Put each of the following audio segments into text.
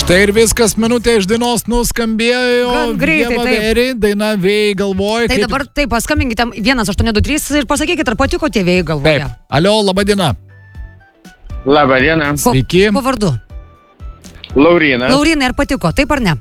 Štai ir viskas, minutė iš dainos nuskambėjo. Gan greitai, Ieva taip. Vėri, daina Vėjai galvoje. Tai dabar taip, paskambinkite 1823 ir pasakykite, ar patiko tie Vėjai galvoje. Taip. Alio, laba diena. Labą dieną. Sveiki. Kuo vardu? Laurinas. Laurinai, ar patiko, taip ar ne?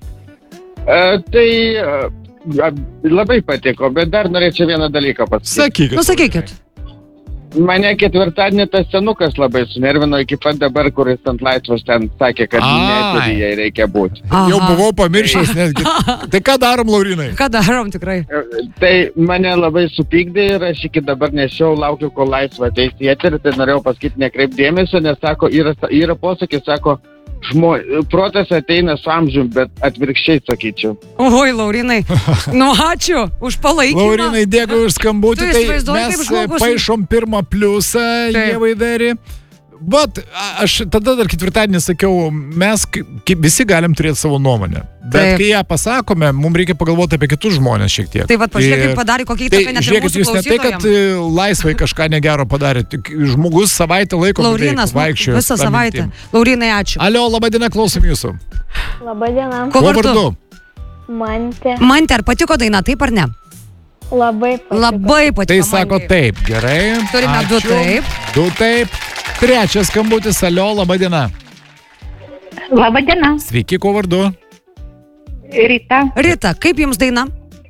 Labai patiko, bet dar norėčiau vieną dalyką pasakyti. Sakykit. Nu, sakykit. Mane ketvirtadienį tas senukas labai sunervino iki pat dabar, kuris ant laisvos ten sakė, kad neteryje reikia būti. Jau buvau pamiršęs netgi. Tai ką darom, Laurinai? Ką darom tikrai? Tai mane labai supykdė ir aš iki dabar nešiau, laukiu, kol laisvą ateis į eterį, tai norėjau pasakyti nekreip dėmesio, nes sako, yra posakis, sako, protas ateina su amžium, bet atvirkščiai sakyčiau. Oi, Laurinai, nu ačiū už palaikymą. Laurinai, dėkui už skambutį. Tu Tai įsivaizduoji, kaip mes žmogus- paišom pirmą pliusą Ievai Vėri. Bet aš tada dar ketvirtadienį sakiau, mes visi galim turėti savo nuomonę. Bet Taip. kai ją pasakome, mums reikia pagalvoti apie kitus žmonės šiek tiek. Tai vat pažiūrėk, kaip padarė kokią įtaką net ir žiūrėkit, mūsų jūs ne tai, kad laisvai kažką negero padarė, tik žmogus savaitę laiko Laurinas, vaikščiojo. visą savaitę. Laurinai, ačiū. Alio, laba diena, klausom jūsų. Labadiena, Kuo vardu? Mantė. Mantė, ar patiko daina, taip ar ne? Labai patiko. Labai patiko. Tai sako Mantei. taip, gerai. Turime du Ačiū. taip. Du taip. Trečias skambutis, alio, laba diena. Labadiena, Sveiki, kuo vardu? Rita. Rita, kaip jums daina?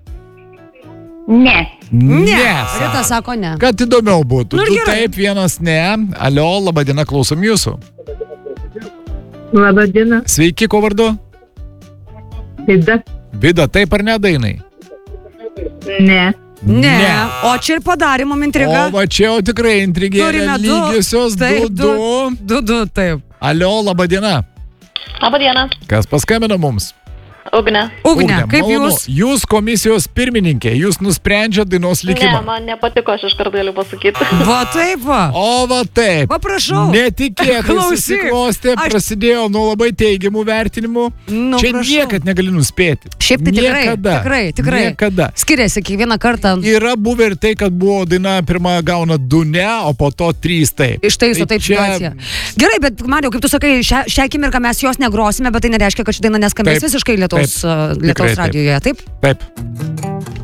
Ne. Rita sako ne. Kad įdomiau būtų. Nu ir Du gerai. taip, vienas ne. Alio, laba diena, klausom jūsų. Labadiena, Sveiki, kuo vardu? Vida. Vida, taip ar ne dainai? Ne. Ne. O čia ir padarė mum intrigą. O va čia jau tikrai intrigėlė. Turime du. Lygiosios, Taip, 2-2. 2-2, taip. Alio, laba diena. Labadiena, Kas paskambino mums? Ugne. Ugne, kaip malonu. jūs? Jūs komisijos pirmininkė, jūs nusprendžiat dainos likimą. Ne, man nepatiko, aš iškart galiu pasakyti. Va taip va. O va taip. Va prašau. Netikėtai Klausyk. susiklostė, prasidėjo nuo labai teigiamų vertinimų. Nu, Čia prašau. niekad negali nuspėti. Šiaip tai Niekada. tikrai. Niekada. Skiriasi kiekvieną kartą. Yra buvę ir tai, kad buvo daina pirma gauna 2 ne, o po to 3 taip. Ištaiso Tai taip čia- situaciją. Gerai, bet Mariau, kaip tu sakai, šią akimirką mes jos negrosime, bet tai nereiškia, kad ši daina neskambės Taip. visiškai Lietuvos Taip. Tikrai taip. radijoje, taip? Taip.